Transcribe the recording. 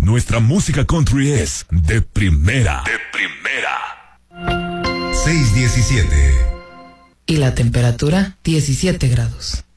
nuestra música country es de primera. De primera. 6:17. Y la temperatura, 17 grados.